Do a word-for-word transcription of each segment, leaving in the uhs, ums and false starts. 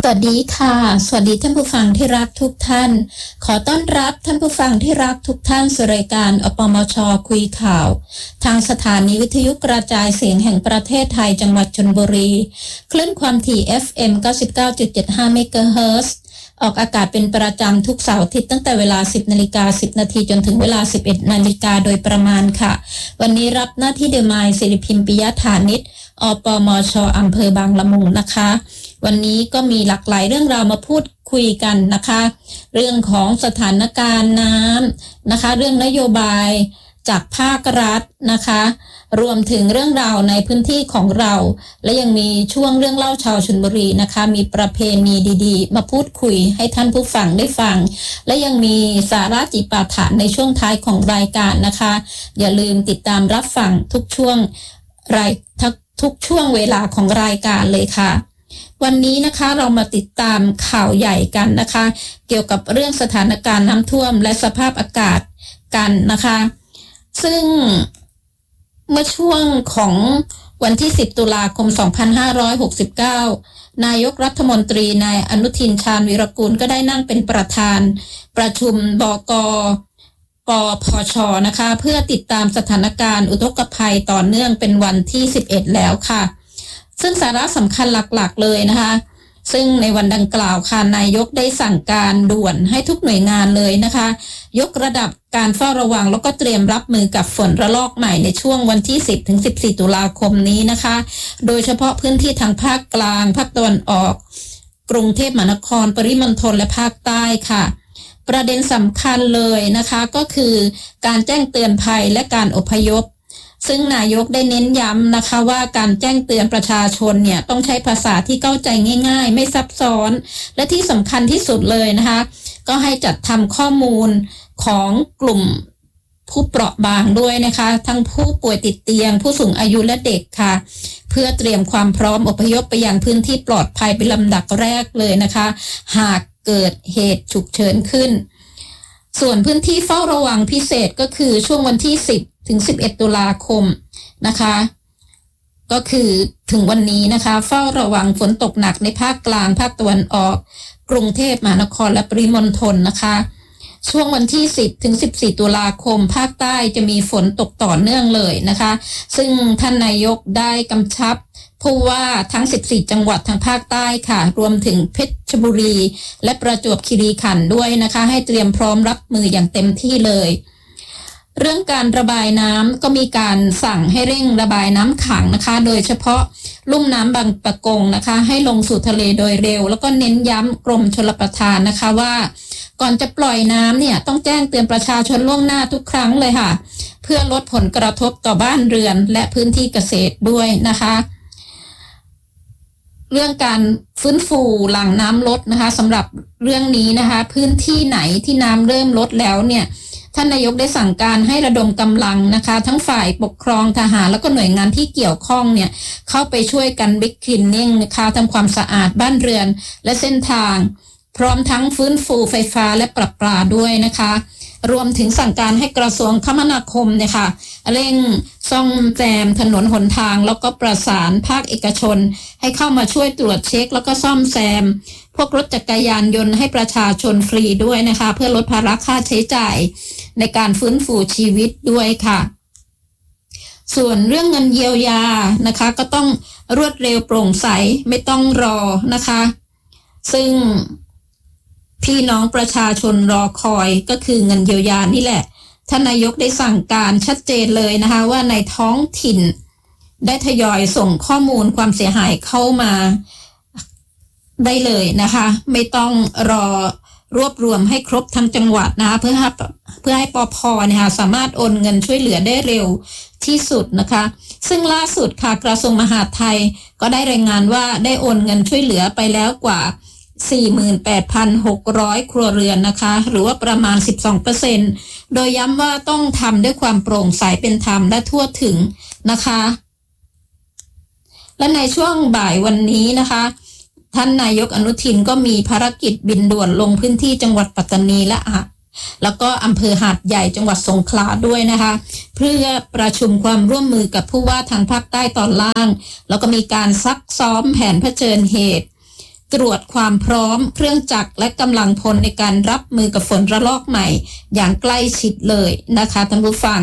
วัสดีค่ะสวัสดีท่านผู้ฟังที่รักทุกท่านขอต้อนรับท่านผู้ฟังที่รักทุกท่านสู่รายการอปมช.คุยข่าวทางสถานีวิทยุกระจายเสียงแห่งประเทศไทยจังหวัดชลบุรีคลื่นความถี่ เอฟ เอ็ม เก้าสิบเก้าจุดเจ็ดห้า เมกะเฮิรตซ์ออกอากาศเป็นประจำทุกเสาร์อาทิตย์ตั้งแต่เวลา สิบนาฬิกาสิบนาทีจนถึงเวลา สิบเอ็ดนาฬิกาโดยประมาณค่ะวันนี้รับหน้าที่เดอะไมล์ศิริพิมพ์ปิยฐานิชอปมช.อำเภอบางละมุงนะคะวันนี้ก็มีหลากหลายเรื่องราวมาพูดคุยกันนะคะเรื่องของสถานการณ์น้ำนะคะเรื่องนโยบายจากภาครัฐนะคะรวมถึงเรื่องราวในพื้นที่ของเราและยังมีช่วงเรื่องเล่าชาวชลบุรีนะคะมีประเพณีดีๆมาพูดคุยให้ท่านผู้ฟังได้ฟังและยังมีสาระจิปาถะในช่วงท้ายของรายการนะคะอย่าลืมติดตามรับฟังทุกช่วงรายทุกช่วงเวลาของรายการเลยค่ะวันนี้นะคะเรามาติดตามข่าวใหญ่กันนะคะเกี่ยวกับเรื่องสถานการณ์น้ำท่วมและสภาพอากาศกันนะคะซึ่งเมื่อช่วงของวันที่สิบตุลาคมสองพันห้าร้อยหกสิบเก้านายกรัฐมนตรีนายอนุทินชาญวีรกูลก็ได้นั่งเป็นประธานประชุมบก.ปพช.นะคะเพื่อติดตามสถานการณ์อุทกภัยต่อเนื่องเป็นวันที่สิบเอ็ดแล้วค่ะซึ่งสาระสำคัญหลักๆเลยนะคะซึ่งในวันดังกล่าวค่ะนายกได้สั่งการด่วนให้ทุกหน่วยงานเลยนะคะยกระดับการเฝ้าระวังแล้วก็เตรียมรับมือกับฝนระลอกใหม่ในช่วงวันที่สิบถึงสิบสี่ตุลาคมนี้นะคะโดยเฉพาะพื้นที่ทางภาคกลางภาคตะวันออกกรุงเทพมหานครปริมณฑลและภาคใต้ค่ะประเด็นสำคัญเลยนะคะก็คือการแจ้งเตือนภัยและการอพยพซึ่งนายกได้เน้นย้ำนะคะว่าการแจ้งเตือนประชาชนเนี่ยต้องใช้ภาษาที่เข้าใจง่ายๆไม่ซับซ้อนและที่สำคัญที่สุดเลยนะคะก็ให้จัดทำข้อมูลของกลุ่มผู้เปราะบางด้วยนะคะทั้งผู้ป่วยติดเตียงผู้สูงอายุและเด็กค่ะเพื่อเตรียมความพร้อมอพยพไปยังพื้นที่ปลอดภัยเป็นลำดับแรกเลยนะคะหากเกิดเหตุฉุกเฉินขึ้นส่วนพื้นที่เฝ้าระวังพิเศษก็คือช่วงวันที่สิบถึงสิบเอ็ดตุลาคมนะคะก็คือถึงวันนี้นะคะเฝ้าระวังฝนตกหนักในภาคกลางภาคตะวันออกกรุงเทพมหานครและปริมณฑลนะคะช่วงวันที่สิบถึงสิบสี่ตุลาคมภาคใต้จะมีฝนตกต่อเนื่องเลยนะคะซึ่งท่านนายกได้กำชับผู้ว่าทั้งสิบสี่จังหวัดทางภาคใต้ค่ะรวมถึงเพชรบุรีและประจวบคีรีขันธ์ด้วยนะคะให้เตรียมพร้อมรับมืออย่างเต็มที่เลยเรื่องการระบายน้ำก็มีการสั่งให้เร่งระบายน้ำขังนะคะโดยเฉพาะลุ่มน้ำบางปะกงนะคะให้ลงสู่ทะเลโดยเร็วแล้วก็เน้นย้ำกรมชลประทานนะคะว่าก่อนจะปล่อยน้ำเนี่ยต้องแจ้งเตือนประชาชนล่วงหน้าทุกครั้งเลยค่ะเพื่อลดผลกระทบต่อบ้านเรือนและพื้นที่เกษตรด้วยนะคะเรื่องการฟื้นฟูหลังน้ำลดนะคะสำหรับเรื่องนี้นะคะพื้นที่ไหนที่น้ำเริ่มลดแล้วเนี่ยท่านนายกได้สั่งการให้ระดมกำลังนะคะทั้งฝ่ายปกครองทหารแล้วก็หน่วยงานที่เกี่ยวข้องเนี่ยเข้าไปช่วยกันบิ๊กคลีนนิ่งนะคะทำความสะอาดบ้านเรือนและเส้นทางพร้อมทั้งฟื้นฟูไฟฟ้าและปรับปรุงด้วยนะคะรวมถึงสั่งการให้กระทรวงคมนาคมเนี่ยค่ะเร่งซ่อมแซมถนนหนทางแล้วก็ประสานภาคเอกชนให้เข้ามาช่วยตรวจเช็คแล้วก็ซ่อมแซมพวกรถจักรยานยนต์ให้ประชาชนฟรีด้วยนะคะเพื่อลดภาระค่าใช้จ่ายในการฟื้นฟูชีวิตด้วยค่ะส่วนเรื่องเงินเยียวยานะคะก็ต้องรวดเร็วโปร่งใสไม่ต้องรอนะคะซึ่งพี่น้องประชาชนรอคอยก็คือเงินเยียวยานี่แหละท่านนายกได้สั่งการชัดเจนเลยนะคะว่าในท้องถิ่นได้ทยอยส่งข้อมูลความเสียหายเข้ามาได้เลยนะคะไม่ต้องรอรวบรวมให้ครบทั้งจังหวัดนะคะเพื่อให้เพื่อให้ปภเนี่ยสามารถโอนเงินช่วยเหลือได้เร็วที่สุดนะคะซึ่งล่าสุดค่ะกระทรวงมหาดไทยก็ได้รายงานว่าได้โอนเงินช่วยเหลือไปแล้วกว่า สี่หมื่นแปดพันหกร้อย ครัวเรือนนะคะหรือว่าประมาณ สิบสองเปอร์เซ็นต์ โดยย้ำว่าต้องทำด้วยความโปร่งใสเป็นธรรมและทั่วถึงนะคะและในช่วงบ่ายวันนี้นะคะท่านนายกอนุทินก็มีภารกิจบินด่วนลงพื้นที่จังหวัดปัตตานีและอ่ะแล้วก็อำเภอหาดใหญ่จังหวัดสงขลาด้วยนะคะเพื่อประชุมความร่วมมือกับผู้ว่าทางภาคใต้ตอนล่างแล้วก็มีการซักซ้อมแผนเผชิญเหตุตรวจความพร้อมเครื่องจักรและกำลังพลในการรับมือกับฝนระลอกใหม่อย่างใกล้ชิดเลยนะคะท่านผู้ฟัง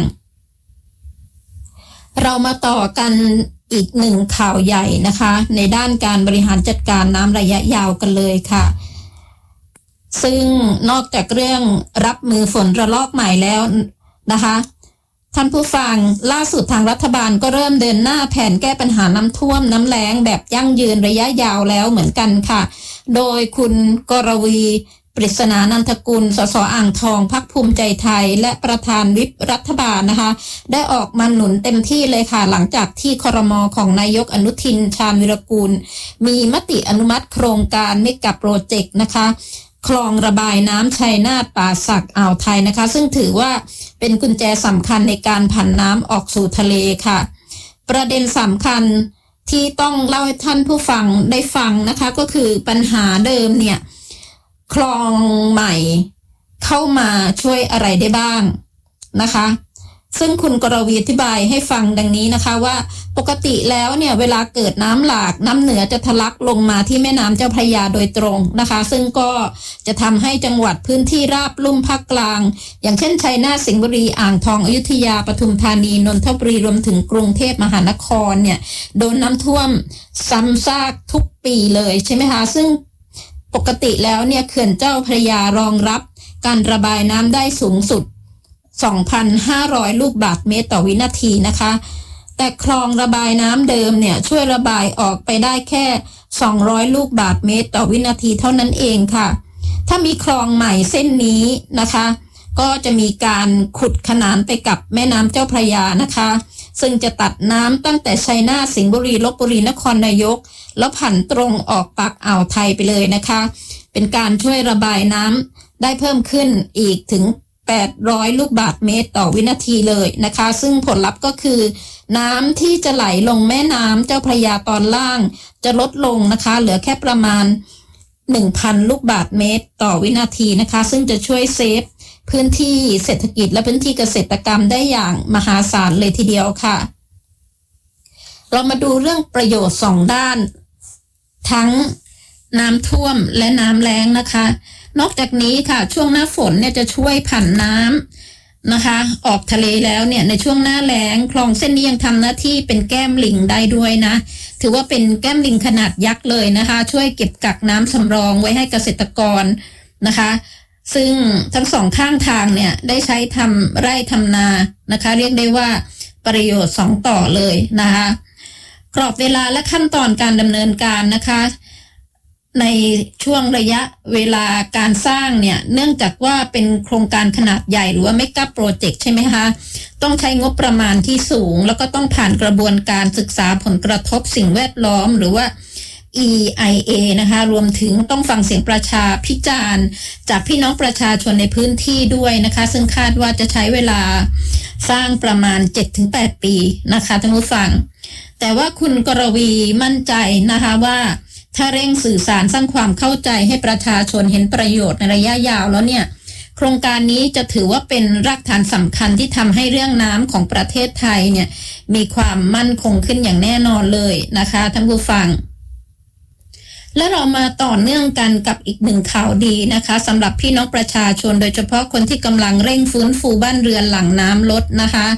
เรามาต่อกันอีกหนึ่งข่าวใหญ่นะคะในด้านการบริหารจัดการน้ำระยะยาวกันเลยค่ะซึ่งนอกจากเรื่องรับมือฝนระลอกใหม่แล้วนะคะท่านผู้ฟังล่าสุดทางรัฐบาลก็เริ่มเดินหน้าแผนแก้ปัญหาน้ำท่วมน้ำแล้งแบบยั่งยืนระยะยาวแล้วเหมือนกันค่ะโดยคุณกรวีปริศนานันทกุลสสอ่างทองพรรคภูมิใจไทยและประธานวิปรัฐบาลนะคะได้ออกมาหนุนเต็มที่เลยค่ะหลังจากที่ครม.ของนายกอนุทินชาญวิรากูลมีมติอนุมัติโครงการเมกะโปรเจกต์นะคะคลองระบายน้ำชัยนาทป่าสักอ่าวไทยนะคะซึ่งถือว่าเป็นกุญแจสำคัญในการผันน้ำออกสู่ทะเลค่ะประเด็นสำคัญที่ต้องเล่าให้ท่านผู้ฟังได้ฟังนะคะก็คือปัญหาเดิมเนี่ยคลองใหม่เข้ามาช่วยอะไรได้บ้างนะคะซึ่งคุณกรวีอธิบายให้ฟังดังนี้นะคะว่าปกติแล้วเนี่ยเวลาเกิดน้ำหลากน้ำเหนือจะทะลักลงมาที่แม่น้ำเจ้าพระยาโดยตรงนะคะซึ่งก็จะทำให้จังหวัดพื้นที่ราบลุ่มภาคกลางอย่างเช่นชัยนาทสิงห์บุรีอ่างทองอยุธยาปทุมธานีนนทบุรีรวมถึงกรุงเทพมหานครเนี่ยโดนน้ำท่วมซ้ำซากทุกปีเลยใช่ไหมคะซึ่งปกติแล้วเนี่ยเขื่อนเจ้าพระยารองรับการระบายน้ำได้สูงสุด สองพันห้าร้อย ลูกบาศก์เมตรต่อวินาทีนะคะแต่คลองระบายน้ำเดิมเนี่ยช่วยระบายออกไปได้แค่สองร้อยลูกบาศก์เมตรต่อวินาทีเท่านั้นเองค่ะถ้ามีคลองใหม่เส้นนี้นะคะก็จะมีการขุดขนานไปกับแม่น้ำเจ้าพระยานะคะซึ่งจะตัดน้ำตั้งแต่ชัยนาทสิงห์บุรีลพบุรีนครนายกแล้วผันตรงออกปากอ่าวไทยไปเลยนะคะเป็นการช่วยระบายน้ำได้เพิ่มขึ้นอีกถึงแปดร้อยลูกบาศก์เมตรต่อวินาทีเลยนะคะซึ่งผลลัพธ์ก็คือน้ำที่จะไหลลงแม่น้ำเจ้าพระยาตอนล่างจะลดลงนะคะเหลือแค่ประมาณ หนึ่งพัน ลูกบาศก์เมตรต่อวินาทีนะคะซึ่งจะช่วยเซฟพื้นที่เศรษฐกิจและพื้นที่เกษตรกรรมได้อย่างมหาศาลเลยทีเดียวค่ะเรามาดูเรื่องประโยชน์สองด้านทั้งน้ำท่วมและน้ำแล้งนะคะนอกจากนี้ค่ะช่วงหน้าฝนเนี่ยจะช่วยผันน้ำนะคะออกทะเลแล้วเนี่ยในช่วงหน้าแล้งคลองเส้นนี้ยังทำหน้าที่เป็นแก้มลิงได้ด้วยนะถือว่าเป็นแก้มลิงขนาดยักษ์เลยนะคะช่วยเก็บกักน้ำสำรองไว้ให้เกษตรกรนะคะซึ่งทั้งสองข้างทางเนี่ยได้ใช้ทำไร่ทำนานะคะเรียกได้ว่าประโยชน์สองต่อเลยนะคะกรอบเวลาและขั้นตอนการดำเนินการนะคะในช่วงระยะเวลาการสร้างเนี่ยเนื่องจากว่าเป็นโครงการขนาดใหญ่หรือว่าเมกะโปรเจกต์ใช่ไหมคะต้องใช้งบประมาณที่สูงแล้วก็ต้องผ่านกระบวนการศึกษาผลกระทบสิ่งแวดล้อมหรือว่า อี ไอ เอ นะคะรวมถึงต้องฟังเสียงประชาพิจารณ์จากพี่น้องประชาชนในพื้นที่ด้วยนะคะซึ่งคาดว่าจะใช้เวลาสร้างประมาณ เจ็ดถึงแปด ปีนะคะท่านผู้ฟังแต่ว่าคุณกรวีมั่นใจนะคะว่าถ้าเร่งสื่อสารสร้างความเข้าใจให้ประชาชนเห็นประโยชน์ในระยะยาวแล้วเนี่ยโครงการนี้จะถือว่าเป็นรากฐานสำคัญที่ทำให้เรื่องน้ำของประเทศไทยเนี่ยมีความมั่นคงขึ้นอย่างแน่นอนเลยนะคะท่านผู้ฟังและเรามาต่อเนื่องกันกับอีกหนึ่งข่าวดีนะคะสำหรับพี่น้องประชาชนโดยเฉพาะคนที่กำลังเร่งฟื้นฟูบ้านเรือนหลังน้ำลดนะคะ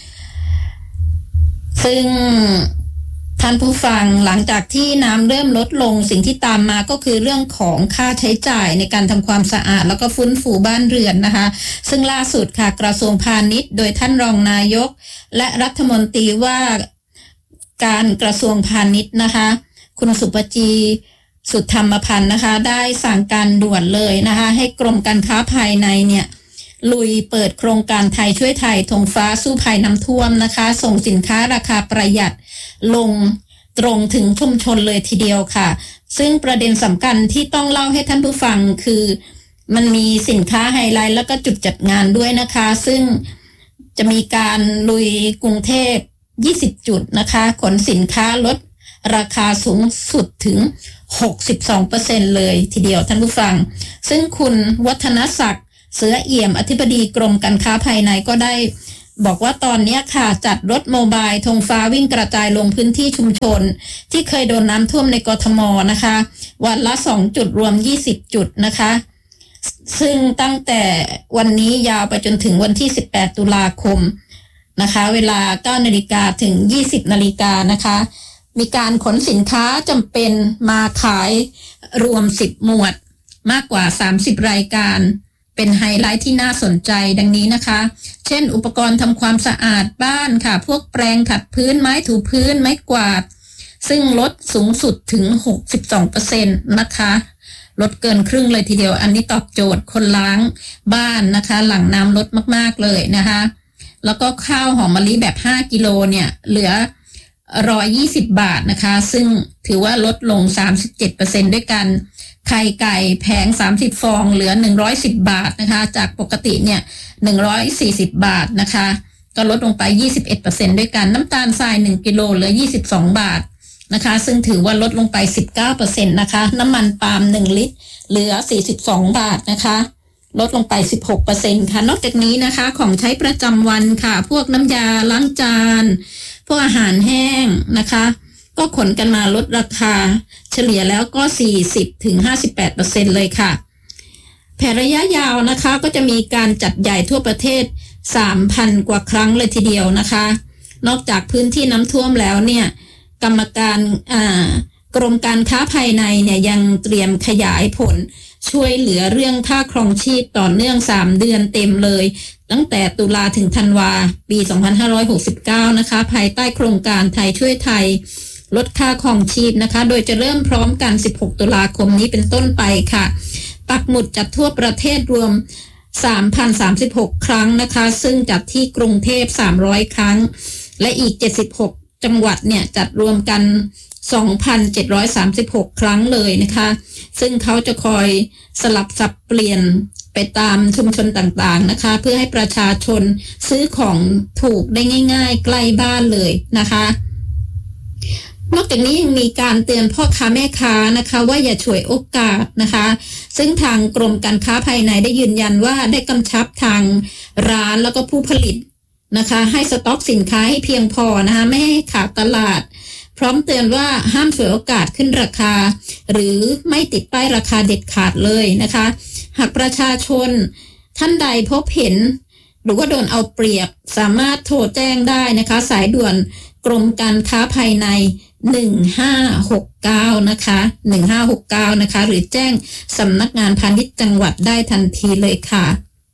ซึ่งท่านผู้ฟังหลังจากที่น้ำเริ่มลดลงสิ่งที่ตามมาก็คือเรื่องของค่าใช้จ่ายในการทำความสะอาดแล้วก็ฟื้นฟูบ้านเรือนนะคะซึ่งล่าสุดค่ะกระทรวงพาณิชย์โดยท่านรองนายกและรัฐมนตรีว่าการกระทรวงพาณิชย์นะคะคุณสุปจีสุธรรมพันธ์นะคะได้สั่งการด่วนเลยนะคะให้กรมการค้าภายในเนี่ยลุยเปิดโครงการไทยช่วยไทยธงฟ้าสู้ภัยน้ำท่วมนะคะส่งสินค้าราคาประหยัดลงตรงถึงชุมชนเลยทีเดียวค่ะซึ่งประเด็นสำคัญที่ต้องเล่าให้ท่านผู้ฟังคือมันมีสินค้าไฮไลท์แล้วก็จุดจัดงานด้วยนะคะซึ่งจะมีการลุยกรุงเทพยี่สิบจุดนะคะขนสินค้าลดราคาสูงสุดถึง หกสิบสองเปอร์เซ็นต์ เลยทีเดียวท่านผู้ฟังซึ่งคุณวัฒนศักดิ์เสือเอี่ยมอธิบดีกรมการค้าภายในก็ได้บอกว่าตอนนี้ค่ะจัดรถโมบายธงฟ้าวิ่งกระจายลงพื้นที่ชุมชนที่เคยโดนน้ำท่วมในกทมนะคะวันละสองจุดรวมยี่สิบจุดนะคะซึ่งตั้งแต่วันนี้ยาวไปจนถึงวันที่สิบแปดตุลาคมนะคะเวลา เก้านาฬิกา ถึง ยี่สิบนาฬิกานะคะมีการขนสินค้าจำเป็นมาขายรวมสิบหมวดมากกว่าสามสิบรายการเป็นไฮไลท์ที่น่าสนใจดังนี้นะคะเช่นอุปกรณ์ทำความสะอาดบ้านค่ะพวกแปรงขัดพื้นไม้ถูพื้นไม้กวาดซึ่งลดสูงสุดถึง หกสิบสองเปอร์เซ็นต์ นะคะลดเกินครึ่งเลยทีเดียวอันนี้ตอบโจทย์คนล้างบ้านนะคะหลังน้ำลดมากๆเลยนะคะแล้วก็ข้าวหอมมะลิแบบห้ากิโลเนี่ยเหลือหนึ่งร้อยยี่สิบบาทนะคะซึ่งถือว่าลดลง สามสิบเจ็ดเปอร์เซ็นต์ ด้วยกันไข่ไก่แผงสามสิบฟองเหลือหนึ่งร้อยสิบบาทนะคะจากปกติเนี่ยหนึ่งร้อยสี่สิบบาทนะคะก็ลดลงไป ยี่สิบเอ็ดเปอร์เซ็นต์ ด้วยกันน้ำตาลทรายหนึ่งกิโลเหลือยี่สิบสองบาทนะคะซึ่งถือว่าลดลงไป สิบเก้าเปอร์เซ็นต์ นะคะน้ำมันปาล์มหนึ่งลิตรเหลือสี่สิบสองบาทนะคะลดลงไป สิบหกเปอร์เซ็นต์ ค่ะนอกจากนี้นะคะของใช้ประจำวันค่ะพวกน้ำยาล้างจานพวกอาหารแห้งนะคะก็ขนกันมาลดราคาเฉลี่ยแล้วก็ สี่สิบถึงห้าสิบแปดเปอร์เซ็นต์ เลยค่ะแผนระยะยาวนะคะก็จะมีการจัดใหญ่ทั่วประเทศ สามพัน กว่าครั้งเลยทีเดียวนะคะนอกจากพื้นที่น้ำท่วมแล้วเนี่ยกรรมการอ่ากรมการค้าภายในเนี่ยยังเตรียมขยายผลช่วยเหลือเรื่องค่าครองชีพต่อเนื่องสามเดือนเต็มเลยตั้งแต่ตุลาถึงธันวาปีสองพันห้าร้อยหกสิบเก้านะคะภายใต้โครงการไทยช่วยไทยลดค่าครองชีพนะคะโดยจะเริ่มพร้อมกันสิบหกตุลาคมนี้เป็นต้นไปค่ะปักหมุดจัดทั่วประเทศรวม สามพันสามสิบหก ครั้งนะคะซึ่งจัดที่กรุงเทพสามร้อยครั้งและอีกเจ็ดสิบหกจังหวัดเนี่ยจัดรวมกัน สองพันเจ็ดร้อยสามสิบหก ครั้งเลยนะคะซึ่งเขาจะคอยสลับสับเปลี่ยนไปตามชุมชนต่างๆนะคะเพื่อให้ประชาชนซื้อของถูกได้ง่ายๆใกล้บ้านเลยนะคะนอกจากนี้ยังมีการเตือนพ่อค้าแม่ค้านะคะว่าอย่าฉวยโอกาสนะคะซึ่งทางกรมการค้าภายในได้ยืนยันว่าได้กำชับทางร้านแล้วก็ผู้ผลิตนะคะให้สต็อกสินค้าให้เพียงพอนะคะไม่ให้ขาดตลาดพร้อมเตือนว่าห้ามฉวยโอกาสขึ้นราคาหรือไม่ติดป้ายราคาเด็ดขาดเลยนะคะหากประชาชนท่านใดพบเห็นหรือว่าโดนเอาเปรียบสามารถโทรแจ้งได้นะคะสายด่วนกรมการค้าภายในหนึ่งห้าหกเก้านะคะหนึ่งห้าหกเก้านะคะหรือแจ้งสำนักงานพาณิชย์จังหวัดได้ทันทีเลยค่ะ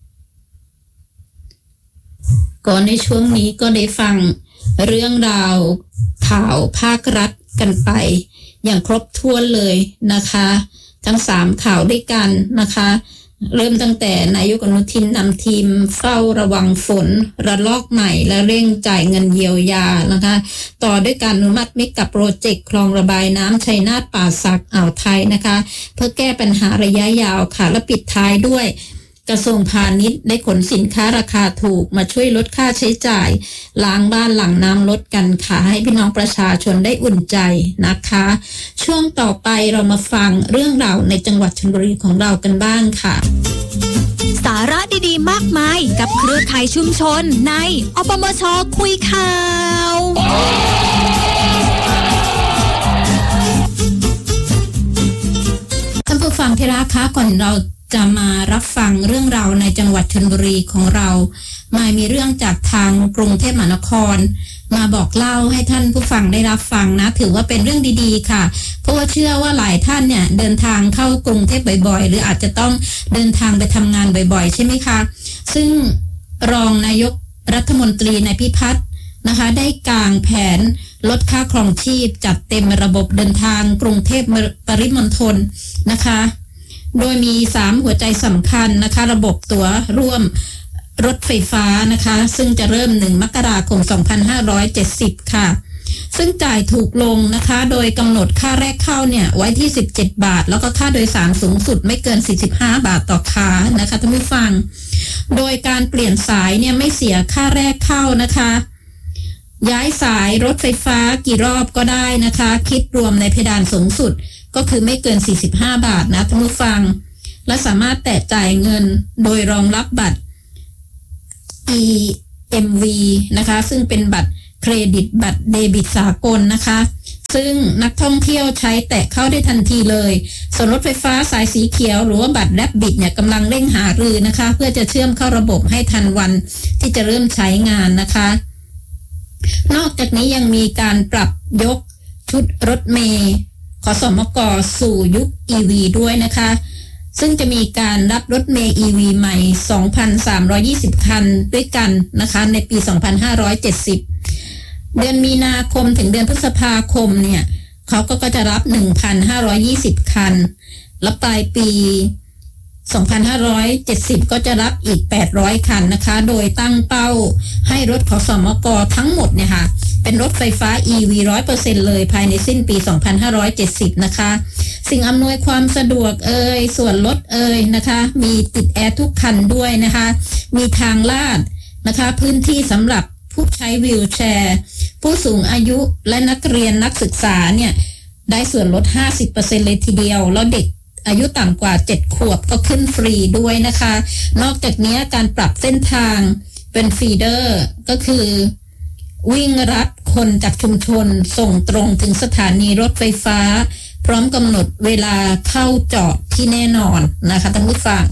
ก่อนในช่วงนี้ก็ได้ฟังเรื่องราวข่าวภาครัฐกันไปอย่างครบถ้วนเลยนะคะทั้งสามข่าวด้วยกันนะคะเริ่มตั้งแต่นายกอนุทินนำทีมเฝ้าระวังฝนระลอกใหม่และเร่งจ่ายเงินเยียวยานะคะต่อด้วยการอนุมัติเมกะโปรเจกต์คลองระบายน้ำชัยนาทป่าสักอ่าวไทยนะคะเพื่อแก้ปัญหาระยะยาวค่ะและปิดท้ายด้วยกระทรวงพาณิชย์ได้ขนสินค้าราคาถูกมาช่วยลดค่าใช้จ่ายล้างบ้านหลังน้ำลดกันค่ะให้พี่น้องประชาชนได้อุ่นใจนะคะช่วงต่อไปเรามาฟังเรื่องราวในจังหวัดชลบุรีของเรากันบ้างค่ะสาระดีๆมากมายกับเครือข่ายชุมชนในอปมช.คุยข่าวท่านผู้ฟังที่รักคะก่อนเราจะมารับฟังเรื่องราวในจังหวัดชลบุรีของเรามามีเรื่องจากทางกรุงเทพมหานครมาบอกเล่าให้ท่านผู้ฟังได้รับฟังนะถือว่าเป็นเรื่องดีๆค่ะเพราะว่าเชื่อว่าหลายท่านเนี่ยเดินทางเข้ากรุงเทพบ่อยๆหรืออาจจะต้องเดินทางไปทำงานบ่อยๆใช่ไหมคะซึ่งรองนายกรัฐมนตรีนายพิพัฒน์นะคะได้กางแผนลดค่าครองชีพจัดเต็มระบบเดินทางกรุงเทพปริมณฑลนะคะโดยมีสามหัวใจสำคัญนะคะระบบตั๋วร่วมรถไฟฟ้านะคะซึ่งจะเริ่มหนึ่งมกราคมสองพันห้าร้อยเจ็ดสิบค่ะซึ่งจ่ายถูกลงนะคะโดยกำหนดค่าแรกเข้าเนี่ยไว้ที่สิบเจ็ดบาทแล้วก็ค่าโดยสารสูงสุดไม่เกินสี่สิบห้าบาทต่อขานะคะท่านผู้ฟังโดยการเปลี่ยนสายเนี่ยไม่เสียค่าแรกเข้านะคะย้ายสายรถไฟฟ้ากี่รอบก็ได้นะคะคิดรวมในเพดานสูงสุดก็คือไม่เกินสี่สิบห้าบาทนะท่านผู้ฟังและสามารถแตะจ่ายเงินโดยรองรับบัตร e เอ็ม วี นะคะซึ่งเป็นบัตรเครดิตบัตรเดบิตสากลนะคะซึ่งนักท่องเที่ยวใช้แตะเข้าได้ทันทีเลยส่วนรถไฟฟ้าสายสีเขียวหรือว่าบัตรแรปบิทเนี่ยกำลังเร่งหารือนะคะเพื่อจะเชื่อมเข้าระบบให้ทันวันที่จะเริ่มใช้งานนะคะนอกจากนี้ยังมีการปรับยกชุดรถเมล์ขสมกสู่ยุค อี วี ด้วยนะคะซึ่งจะมีการรับรถเมล์ อี วี ใหม่ สองพันสามร้อยยี่สิบ คันด้วยกันนะคะในปี สองพันห้าร้อยเจ็ดสิบ เดือนมีนาคมถึงเดือนพฤษภาคมเนี่ยเขาก็จะรับ หนึ่งพันห้าร้อยยี่สิบ คันแล้วปลายปี สองพันห้าร้อยเจ็ดสิบ ก็จะรับอีก แปดร้อย คันนะคะโดยตั้งเป้าให้รถขสมกทั้งหมดเนี่ยค่ะเป็นรถไฟฟ้า อี วี หนึ่งร้อยเปอร์เซ็นต์ เลยภายในสิ้นปี สองพันห้าร้อยเจ็ดสิบ นะคะสิ่งอำนวยความสะดวกเอ่ยส่วนลดเอ่ยนะคะมีติดแอร์ทุกคันด้วยนะคะมีทางลาดนะคะพื้นที่สำหรับผู้ใช้วีลแชร์ผู้สูงอายุและนักเรียนนักศึกษาเนี่ยได้ส่วนลด ห้าสิบเปอร์เซ็นต์ เลยทีเดียวแล้วเด็กอายุต่ำกว่าเจ็ดขวบก็ขึ้นฟรีด้วยนะคะนอกจากนี้การปรับเส้นทางเป็นฟีเดอร์ก็คือวิ่งรับคนจากชุมชนส่งตรงถึงสถานีรถไฟฟ้าพร้อมกำหนดเวลาเข้าจอดที่แน่นอนนะคะท่านผู้ฟัง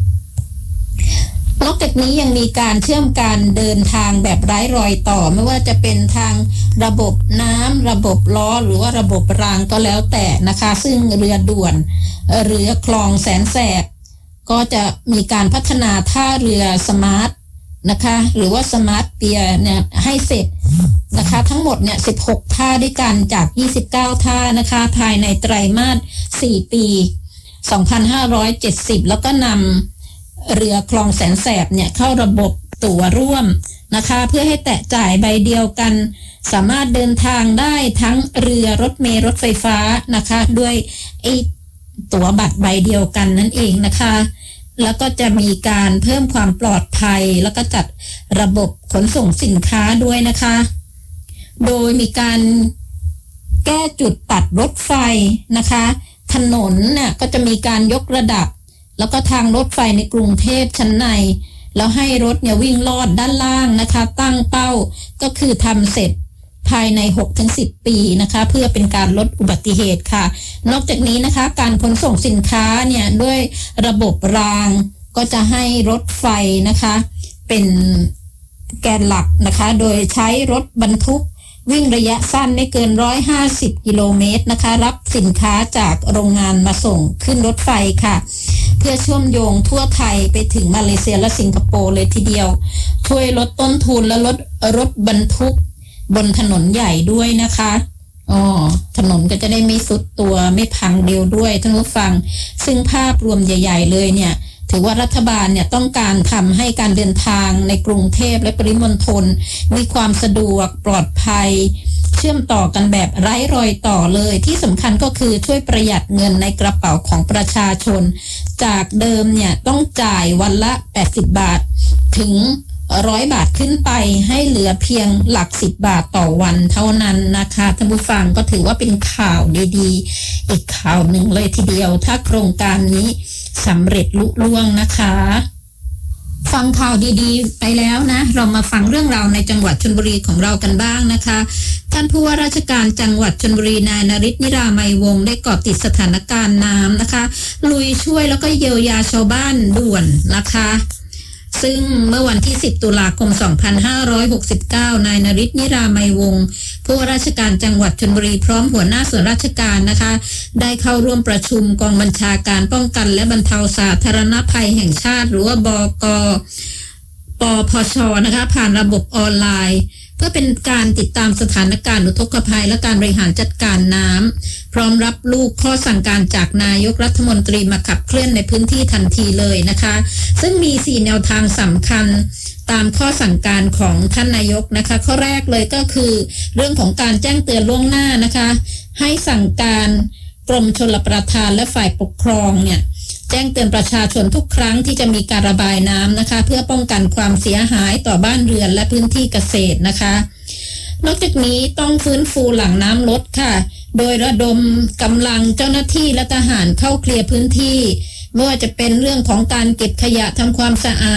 นอกจากนี้ยังมีการเชื่อมการเดินทางแบบไร้รอยต่อไม่ว่าจะเป็นทางระบบน้ำระบบล้อหรือว่าระบบรางก็แล้วแต่นะคะซึ่งเรือด่วนเรือคลองแสนแสบก็จะมีการพัฒนาท่าเรือสมาร์ทนะคะหรือว่าสมาร์ทเปียร์เนี่ยให้เสร็จนะคะทั้งหมดเนี่ยสิบหกท่าด้วยกันจากยี่สิบเก้าท่านะคะภายในไตรมาสสี่ปีสองพันห้าร้อยเจ็ดสิบแล้วก็นำเรือคลองแสนแสบเนี่ยเข้าระบบตั๋วร่วมนะคะเพื่อให้แตะจ่ายใบเดียวกันสามารถเดินทางได้ทั้งเรือรถเมล์รถไฟฟ้านะคะด้วยไอ้ตั๋วบัตรใบเดียวกันนั่นเองนะคะแล้วก็จะมีการเพิ่มความปลอดภัยแล้วก็จัดระบบขนส่งสินค้าด้วยนะคะโดยมีการแก้จุดตัดรถไฟนะคะถนนเนี่ยก็จะมีการยกระดับแล้วก็ทางรถไฟในกรุงเทพชั้นในแล้วให้รถเนี่ยวิ่งลอดด้านล่างนะคะตั้งเป้าก็คือทำเสร็จภายใน หกถึงสิบ ปีนะคะเพื่อเป็นการลดอุบัติเหตุค่ะนอกจากนี้นะคะการขนส่งสินค้าเนี่ยด้วยระบบรางก็จะให้รถไฟนะคะเป็นแกนหลักนะคะโดยใช้รถบรรทุกวิ่งระยะสั้นไม่เกินหนึ่งร้อยห้าสิบกิโลเมตรนะคะรับสินค้าจากโรงงานมาส่งขึ้นรถไฟค่ะเพื่อเชื่อมโยงทั่วไทยไปถึงมาเลเซียและสิงคโปร์เลยทีเดียวช่วยลดต้นทุนและลดรถบรรทุกบนถนนใหญ่ด้วยนะคะอ๋อถนนก็จะได้ไม่สุดตัวไม่พังเดียวด้วยท่านผู้ฟังซึ่งภาพรวมใหญ่ๆเลยเนี่ยถือว่ารัฐบาลเนี่ยต้องการทำให้การเดินทางในกรุงเทพและปริมณฑลมีความสะดวกปลอดภัยเชื่อมต่อกันแบบไร้รอยต่อเลยที่สำคัญก็คือช่วยประหยัดเงินในกระเป๋าของประชาชนจากเดิมเนี่ยต้องจ่ายวันละแปดสิบบาทถึงร้อยบาทขึ้นไปให้เหลือเพียงหลักสิบบาทต่อวันเท่านั้นนะคะท่านผู้ฟังก็ถือว่าเป็นข่าวดีๆอีกข่าวหนึ่งเลยทีเดียวถ้าโครงการนี้สำเร็จลุล่วงนะคะฟังข่าวดีๆไปแล้วนะเรามาฟังเรื่องราวในจังหวัดชลบุรีของเรากันบ้างนะคะท่านผู้ว่าราชการจังหวัดชลบุรีนายนฤทธิ์นิรามัยวงศ์ได้เกาะติดสถานการณ์น้ำนะคะลุยช่วยแล้วก็เยียวยาชาวบ้านด่วนนะคะซึ่งเมื่อวันที่สิบตุลาคมสองพันห้าร้อยหกสิบเก้านายนฤทธิ์นิรามัยวงศ์ผู้ว่าราชการจังหวัดชลบุรีพร้อมหัวหน้าส่วนราชการนะคะได้เข้าร่วมประชุมกองบัญชาการป้องกันและบรรเทาสาธารณภัยแห่งชาติหรือว่าบก.ปพช.นะคะผ่านระบบออนไลน์เพื่อเป็นการติดตามสถานการณ์อุทกภัยและการบริหารจัดการน้ำพร้อมรับลูกข้อสั่งการจากนายกรัฐมนตรีมาขับเคลื่อนในพื้นที่ทันทีเลยนะคะซึ่งมีสี่แนวทางสำคัญตามข้อสั่งการของท่านนายกนะคะข้อแรกเลยก็คือเรื่องของการแจ้งเตือนล่วงหน้านะคะให้สั่งการกรมชลประทานและฝ่ายปกครองเนี่ยแจ้งเตือนประชาชนทุกครั้งที่จะมีการระบายน้ำนะคะเพื่อป้องกันความเสียหายต่อบ้านเรือนและพื้นที่เกษตรนะคะนอกจากนี้ต้องฟื้นฟูหลังน้ำลดค่ะโดยระดมกำลังเจ้าหน้าที่และทหารเข้าเคลียร์พื้นที่ไม่ว่าจะเป็นเรื่องของการเก็บขยะทำความสะอาด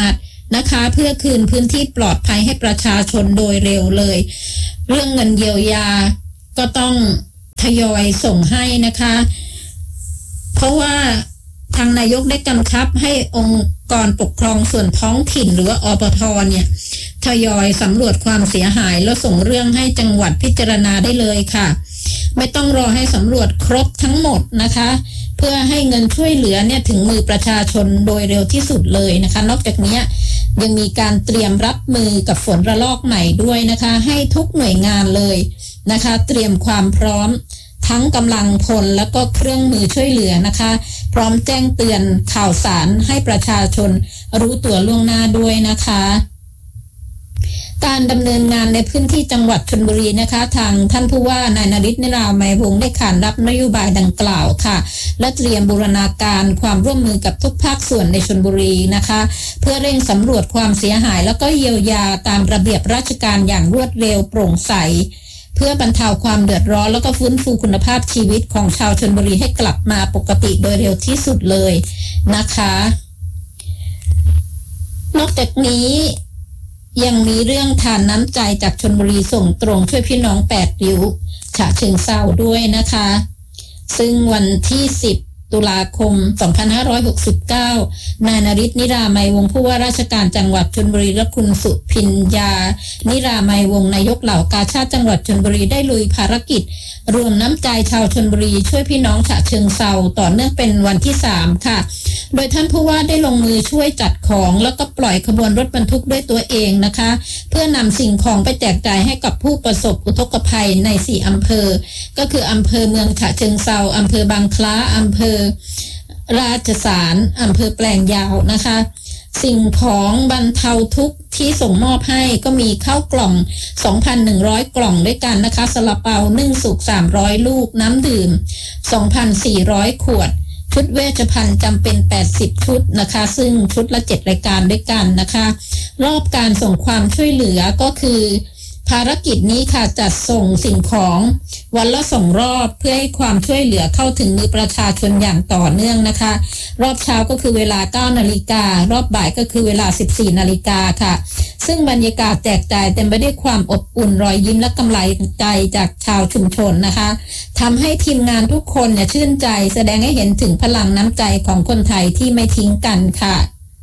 นะคะเพื่อคืนพื้นที่ปลอดภัยให้ประชาชนโดยเร็วเลยเรื่องเงินเยียวยาก็ต้องทยอยส่งให้นะคะเพราะว่าทางนายกได้กำชับให้องค์กรปกครองส่วนท้องถิ่นหรือว่าอปท.เนี่ยทยอยสำรวจความเสียหายแล้วส่งเรื่องให้จังหวัดพิจารณาได้เลยค่ะไม่ต้องรอให้สำรวจครบทั้งหมดนะคะเพื่อให้เงินช่วยเหลือเนี่ยถึงมือประชาชนโดยเร็วที่สุดเลยนะคะนอกจากนี้ยังมีการเตรียมรับมือกับฝนระลอกใหม่ด้วยนะคะให้ทุกหน่วยงานเลยนะคะเตรียมความพร้อมทั้งกำลังพลแล้วก็เครื่องมือช่วยเหลือนะคะพร้อมแจ้งเตือนข่าวสารให้ประชาชนรู้ตัวล่วงหน้าด้วยนะคะการดำเนินงานในพื้นที่จังหวัดชลบุรีนะคะทางท่านผู้ว่านายนฤทธิ์ นิรามัยวงศ์ได้ขานรับนโยบายดังกล่าวค่ะและเตรียมบูรณาการความร่วมมือกับทุกภาคส่วนในชลบุรีนะคะเพื่อเร่งสำรวจความเสียหายแล้วก็เยียวยาตามระเบียบราชการอย่างรวดเร็วโปร่งใสเพื่อบรรเทาความเดือดร้อนแล้วก็ฟื้นฟูคุณภาพชีวิตของชาวชลบุรีให้กลับมาปกติโดยเร็วที่สุดเลยนะคะนอกจากนี้ยังมีเรื่องทานน้ำใจจากชลบุรีส่งตรงช่วยพี่น้องแปดริ้วฉะเชิงเทราด้วยนะคะซึ่งวันที่สิบตุลาคมสองพันห้าร้อยหกสิบเก้านายนฤทธิ์ นิรามัยวงศ์ผู้ว่าราชการจังหวัดชลบุรีและคุณสุพิญญานิรามัยวงศ์นายกเหล่ากาชาดจังหวัดชลบุรีได้ลุยภารกิจรวมน้ำใจชาวชลบุรีช่วยพี่น้องฉะเชิงเทราต่อเนื่องเป็นวันที่สามค่ะโดยท่านผู้ว่าได้ลงมือช่วยจัดของแล้วก็ปล่อยขบวนรถบรรทุกด้วยตัวเองนะคะเพื่อนำสิ่งของไปแจกจ่ายให้กับผู้ประสบอุทกภัยในสี่อำเภอก็คืออำเภอเมืองฉะเชิงเทราอำเภอบางคล้าอำเภอราชสารอำเภอแปลงยาวนะคะสิ่งของบรรเทาทุกข์ที่ส่งมอบให้ก็มีข้าวกล่อง สองพันหนึ่งร้อย กล่องด้วยกันนะคะซาลาเปานึ่งสุกสามร้อยลูกน้ำดื่ม สองพันสี่ร้อย ขวดชุดเวชภัณฑ์จำเป็นแปดสิบชุดนะคะซึ่งชุดละเจ็ดรายการด้วยกันนะคะรอบการส่งความช่วยเหลือก็คือภารกิจนี้ค่ะจัดส่งสิ่งของวันละสองรอบเพื่อให้ความช่วยเหลือเข้าถึงมือประชาชนอย่างต่อเนื่องนะคะรอบเช้าก็คือเวลา เก้านาฬิการอบบ่ายก็คือเวลา สิบสี่นาฬิกาค่ะซึ่งบรรยากาศแจกจ่ายเต็มไปด้วยความอบอุ่นรอยยิ้มและกำลังใจจากชาวชุมชนนะคะทำให้ทีมงานทุกคนเนี่ยชื่นใจแสดงให้เห็นถึงพลังน้ำใจของคนไทยที่ไม่ทิ้งกันค่ะ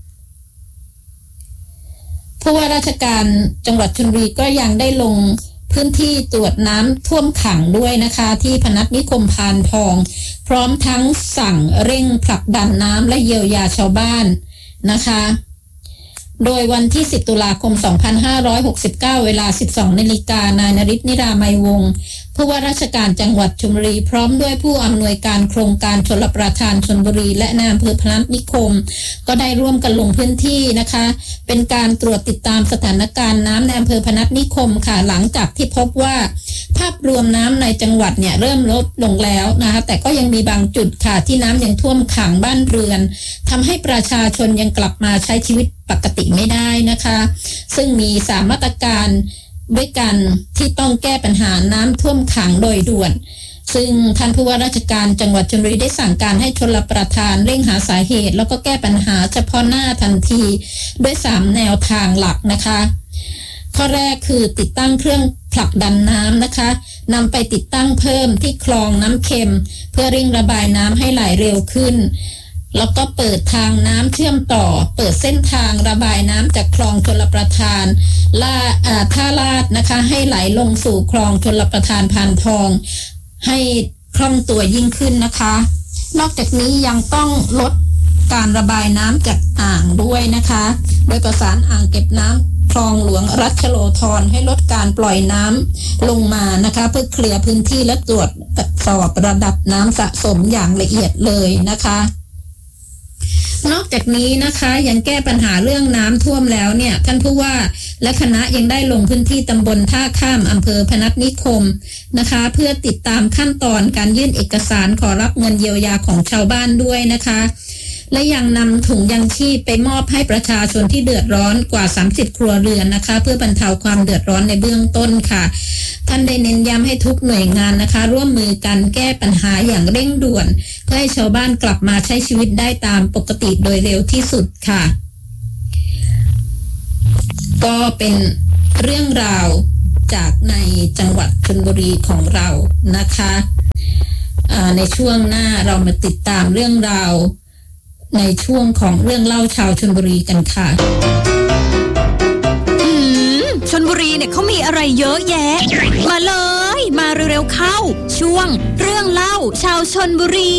ผู้ว่าราชการจังหวัดชลบุรีก็ยังได้ลงพื้นที่ตรวจน้ำท่วมขังด้วยนะคะที่พนัสนิคมพานทองพร้อมทั้งสั่งเร่งผลักดันน้ำและเยียวยาชาวบ้านนะคะโดยวันที่สิบตุลาคมสองพันห้าร้อยหกสิบเก้าเวลา สิบสองนาฬิกานายนฤทธิ์ นิรามัยวงศ์ผู้ว่าราชการจังหวัดชลบุรีพร้อมด้วยผู้อำนวยการโครงการชลประทานชลบุรีและนายอำเภอพนัสนิคมก็ได้ร่วมกันลงพื้นที่นะคะเป็นการตรวจติดตามสถานการณ์น้ำในอำเภอพนัสนิคมค่ะหลังจากที่พบว่าภาพรวมน้ำในจังหวัดเนี่ยเริ่มลดลงแล้วนะคะแต่ก็ยังมีบางจุดค่ะที่น้ำยังท่วมขังบ้านเรือนทำให้ประชาชนยังกลับมาใช้ชีวิตปกติไม่ได้นะคะซึ่งมีสามมาตรการด้วยกันที่ต้องแก้ปัญหาน้ำท่วมขังโดยด่วนซึ่งท่านผู้ว่าราชการจังหวัดชลบุรีได้สั่งการให้ชลประทานเร่งหาสาเหตุแล้วก็แก้ปัญหาเฉพาะหน้าทันทีด้วยสามแนวทางหลักนะคะข้อแรกคือติดตั้งเครื่องผลักดันน้ำนะคะนำไปติดตั้งเพิ่มที่คลองน้ำเค็มเพื่อเร่งระบายน้ำให้ไหลเร็วขึ้นแล้วก็เปิดทางน้ำเชื่อมต่อเปิดเส้นทางระบายน้ำจากคลองชลประทานลาอ่าท่าลาดนะคะให้ไหลลงสู่คลองชลประทานพานทองให้คล่องตัวยิ่งขึ้นนะคะนอกจากนี้ยังต้องลดการระบายน้ำจากอ่างด้วยนะคะโดยประสานอ่างเก็บน้ำคลองหลวงรัชโลธรให้ลดการปล่อยน้ำลงมานะคะเพื่อเคลียร์พื้นที่และตรวจสอบระดับน้ำสะสมอย่างละเอียดเลยนะคะนอกจากนี้นะคะยังแก้ปัญหาเรื่องน้ำท่วมแล้วเนี่ยท่านผู้ว่าและคณะยังได้ลงพื้นที่ตำบลท่าข้ามอำเภอพนัสนิคมนะคะเพื่อติดตามขั้นตอนการยื่นเอกสารขอรับเงินเยียวยาของชาวบ้านด้วยนะคะและยังนำถุงยังชีพไปมอบให้ประชาชนที่เดือดร้อนกว่าสามสิบครัวเรือนนะคะเพื่อบรรเทาความเดือดร้อนในเบื้องต้นค่ะท่านได้เน้นย้ำให้ทุกหน่วยงานนะคะร่วมมือกันแก้ปัญหาอย่างเร่งด่วนเพื่อให้ชาวบ้านก ก, กลับมาใช้ชีวิตได้ตามปกติโดยเร็วที่สุดค่ะ นอกจากนี้นะคะยังแก้ปัญหาเรื่องน้ำท่วมแล้วเนี่ยท่านผู้ว่าและคณะยังได้ลงพื้นที่ตำบลท่าข้ามอำเภอพนัสนิคมนะคะเพื่อติดตามขั้นตอนการยื่นเอกสารขอรับเงินเยียวยาของชาวบ้านด้วยนะคะและยังนำถุงยังชีพไปมอบให้ประชาชนที่เดือดร้อนกว่าสามสิบครัวเรือนนะคะเพื่อบรรเทาความเดือดร้อนในเบื้องต้นค่ะท่านได้เน้นย้ำให้ทุกหน่วยงานนะคะร่วมมือกันแก้ปัญหาอย่างเร่งด่วนเพื่อให้ชาวบ้านกลับมาใช้ชีวิตได้ตามปกติโดยเร็วที่สุดค่ะก็เป็นเรื่องราวจากในจังหวัดชลบุรีของเรานะคะในช่วงหน้าเรามาติดตามเรื่องราวในช่วงของเรื่องเล่าชาวชลบุรีกันค่ะอืมชลบุรีเนี่ยเขามีอะไรเยอะแยะมาเลยมาเร็วๆเข้าช่วงเรื่องเล่าชาวชลบุรี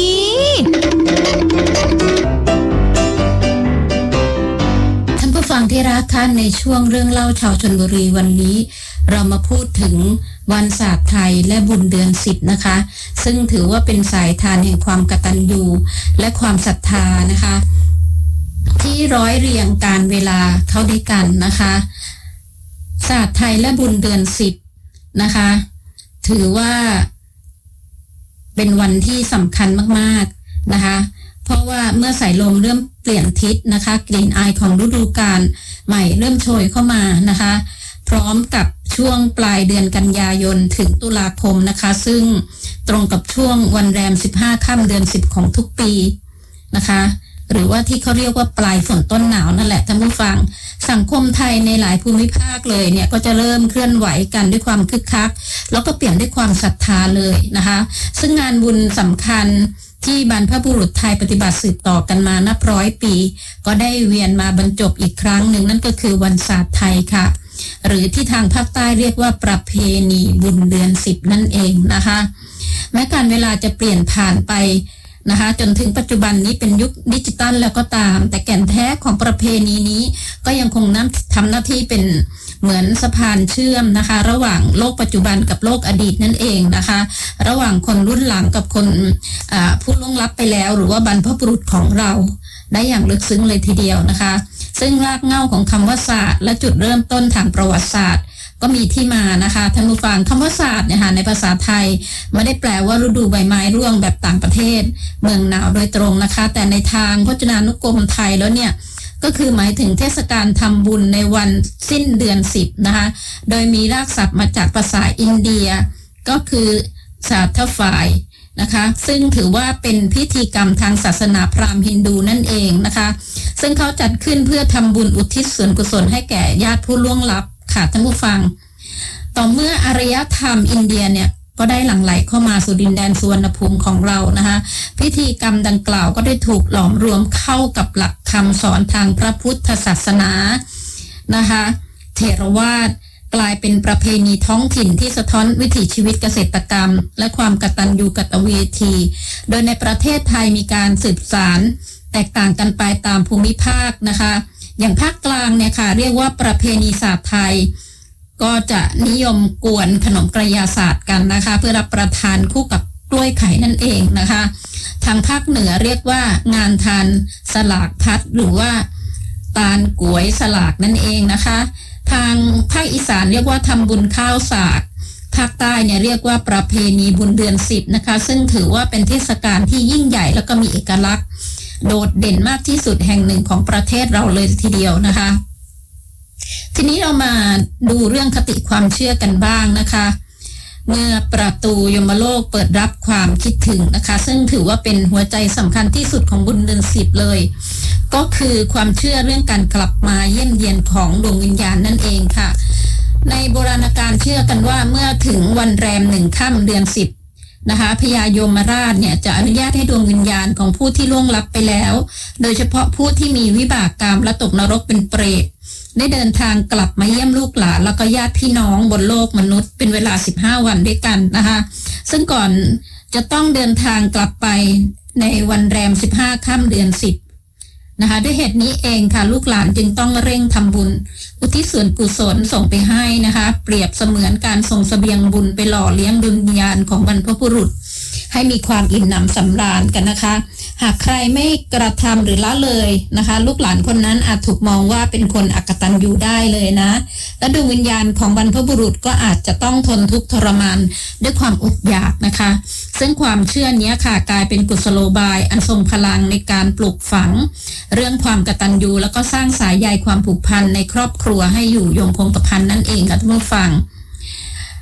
ฟังที่รักค่ะในช่วงเรื่องเล่าชาวชลบุรีวันนี้เรามาพูดถึงวันศาสตร์ไทยและบุญเดือนสิบนะคะซึ่งถือว่าเป็นสายทานแห่งความกตัญญูและความศรัทธานะคะที่ร้อยเรียงการเวลาเข้าด้วยกันนะคะศาสตร์ไทยและบุญเดือนสิบนะคะถือว่าเป็นวันที่สำคัญมากๆนะคะเพราะว่าเมื่อสายลมเริ่มเปลี่ยนทิศนะคะกลิ่นอายของฤดูกาลใหม่เริ่มโชยเข้ามานะคะพร้อมกับช่วงปลายเดือนกันยายนถึงตุลาคมนะคะซึ่งตรงกับช่วงวันแรมสิบห้าค่ำเดือนสิบของทุกปีนะคะหรือว่าที่เขาเรียกว่าปลายฝนต้นหนาวนั่นแหละท่านผู้ฟังสังคมไทยในหลายภูมิภาคเลยเนี่ยก็จะเริ่มเคลื่อนไหวกันด้วยความคึกคักแล้วก็เปลี่ยนด้วยความศรัทธาเลยนะคะซึ่งงานบุญสำคัญที่บรรพบุรุษไทยปฏิบัติสืบต่อกันมานับร้อยปีก็ได้เวียนมาบรรจบอีกครั้งหนึ่งนั่นก็คือวันศาสตร์ไทยค่ะหรือที่ทางภาคใต้เรียกว่าประเพณีบุญเดือนสิบนั่นเองนะคะแม้การเวลาจะเปลี่ยนผ่านไปนะคะจนถึงปัจจุบันนี้เป็นยุคดิจิตัลแล้วก็ตามแต่แก่นแท้ของประเพณีนี้ก็ยังคงนำทำหน้าที่เป็นเหมือนสะพานเชื่อมนะคะระหว่างโลกปัจจุบันกับโลกอดีตนั่นเองนะคะระหว่างคนรุ่นหลังกับคนผู้ล่วงลับไปแล้วหรือว่าบรรพบุรุษของเราได้อย่างลึกซึ้งเลยทีเดียวนะคะซึ่งรากเหง้าของคำว่าศาสตร์และจุดเริ่มต้นทางประวัติศาสตร์ก็มีที่มานะคะท่านผู้ฟังคำว่าศาสตร์เนี่ยในภาษาไทยไม่ได้แปลว่าฤดูใบไม้ร่วงแบบต่างประเทศเมืองหนาวโดยตรงนะคะแต่ในทางพจนานุกรมไทยแล้วเนี่ยก็คือหมายถึงเทศกาลทำบุญในวันสิ้นเดือนสิบนะคะโดยมีรากศัพท์มาจากภาษาอินเดียก็คือศาสตร์ฝ่ายนะคะซึ่งถือว่าเป็นพิธีกรรมทางศาสนาพราหมณ์ฮินดูนั่นเองนะคะซึ่งเขาจัดขึ้นเพื่อทำบุญอุทิศส่วนกุศลให้แก่ญาติผู้ล่วงลับค่ะท่านผู้ฟังต่อเมื่ออารยธรรมอินเดียเนี่ยก็ได้หลั่งไหลเข้ามาสู่ดินแดนสุวรรณภูมิของเรานะคะพิธีกรรมดังกล่าวก็ได้ถูกหลอมรวมเข้ากับหลักคำสอนทางพระพุทธศาสนานะคะเถรวาทกลายเป็นประเพณีท้องถิ่นที่สะท้อนวิถีชีวิตเกษตรกรรมและความกตัญญูกตเวทีโดยในประเทศไทยมีการสืบสานแตกต่างกันไปตามภูมิภาคนะคะอย่างภาคกลางเนี่ยค่ะเรียกว่าประเพณีศาสตร์ไทยก็จะนิยมกวนขนมกระยาศาสตร์กันนะคะเพื่อรับประทานคู่กับกล้วยไข่นั่นเองนะคะทางภาคเหนือเรียกว่างานทานสลากพัดหรือว่าตาลก๋วยสลากนั่นเองนะคะทางภาคอีสานเรียกว่าทำบุญข้าวสากภาคใต้เนี่ยเรียกว่าประเพณีบุญเดือนสิบนะคะซึ่งถือว่าเป็นเทศกาลที่ยิ่งใหญ่แล้วก็มีเอกลักษณ์โดดเด่นมากที่สุดแห่งหนึ่งของประเทศเราเลยทีเดียวนะคะทีนี้เรามาดูเรื่องคติความเชื่อกันบ้างนะคะเมื่อประตูยมโลกเปิดรับความคิดถึงนะคะซึ่งถือว่าเป็นหัวใจสำคัญที่สุดของบุญเดือนสิบเลยก็คือความเชื่อเรื่องการกลับมาเยี่ยมเยียนของดวงวิญญาณนั่นเองค่ะในโบราณกาลเชื่อกันว่าเมื่อถึงวันแรมหนึ่งค่ำเดือนสิบนะคะพญายมราชเนี่ยจะอนุญาตให้ดวงวิญญาณของผู้ที่ล่วงลับไปแล้วโดยเฉพาะผู้ที่มีวิบากกรรมและตกนรกเป็นเปรตได้เดินทางกลับมาเยี่ยมลูกหลานแล้วก็ญาติพี่น้องบนโลกมนุษย์เป็นเวลาสิบห้าวันด้วยกันนะคะซึ่งก่อนจะต้องเดินทางกลับไปในวันแรมสิบห้าค่ำเดือนสิบนะคะด้วยเหตุนี้เองค่ะลูกหลานจึงต้องเร่งทำบุญอุทิศส่วนกุศลส่งไปให้นะคะเปรียบเสมือนการส่งเสบียงบุญไปหล่อเลี้ยงดวงวิญญาณของบรรพบุรุษให้มีความอิ่มหนำสำราญกันนะคะหากใครไม่กระทำหรือละเลยนะคะลูกหลานคนนั้นอาจถูกมองว่าเป็นคนอกตัญญูได้เลยนะและดวงวิญญาณของบรรพบุรุษก็อาจจะต้องทนทุกข์ทรมานด้วยความอดอยากนะคะซึ่งความเชื่อนี้ค่ะกลายเป็นกุศโลบายอันทรงพลังในการปลูกฝังเรื่องความกตัญญูแล้วก็สร้างสายใยความผูกพันในครอบครัวให้อยู่ยงคงกระพันนั่นเองค่ะท่านผู้ฟัง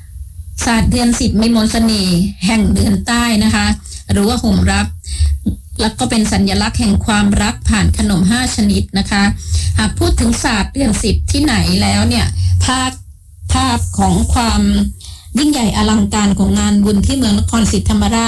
ศาสตร์เดือนสิบมีมนต์เสน่ห์แห่งเดือนใต้นะคะหรือว่าห่มรับแล้วก็เป็นสัญลักษณ์แห่งความรักผ่านขนมห้าชนิดนะคะหากพูดถึงศาสตร์เดือนสิบที่ไหนแล้วเนี่ยภาพภาพของความยิ่งใหญ่อลังการของงานบุญที่เมืองนครศรีธรรมราช